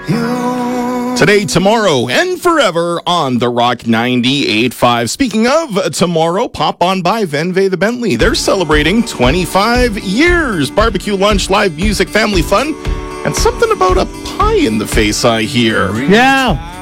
Today, tomorrow, and forever on The Rock 98.5. Speaking of tomorrow, pop on by Venve the Bentley. They're celebrating 25 years. Barbecue lunch, live music, family fun, and something about a pie in the face, I hear. Yeah.